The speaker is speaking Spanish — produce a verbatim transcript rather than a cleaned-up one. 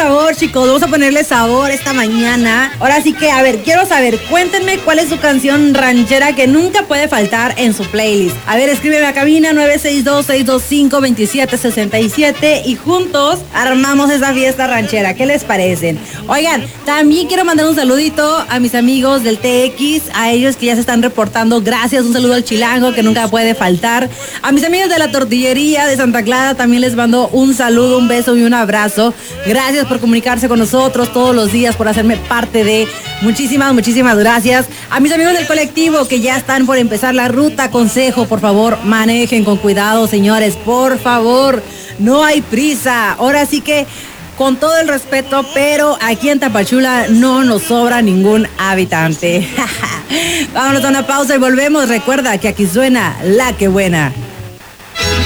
sabor, chicos. Vamos a ponerle sabor esta mañana. Ahora sí que, a ver, quiero saber, cuéntenme cuál es su canción ranchera que nunca puede faltar en su playlist. A ver, escríbeme a cabina nueve seis dos, seis dos cinco, dos siete seis siete y juntos armamos esa fiesta ranchera. ¿Qué les parecen? Oigan, también quiero mandar un saludito a mis amigos del T X, a ellos que ya se están reportando. Gracias, un saludo al Chilango que nunca puede faltar. A mis amigos de la tortillería de Santa Clara también les mando un saludo, un beso y un abrazo. Gracias por comunicarse con nosotros todos los días, por hacerme parte de. Muchísimas, muchísimas gracias. A mis amigos del colectivo que ya están por empezar la ruta, consejo, por favor, manejen con cuidado, señores, por favor, no hay prisa. Ahora sí que, con todo el respeto, pero aquí en Tapachula no nos sobra ningún habitante. Vámonos a una pausa y volvemos. Recuerda que aquí suena La Que Buena.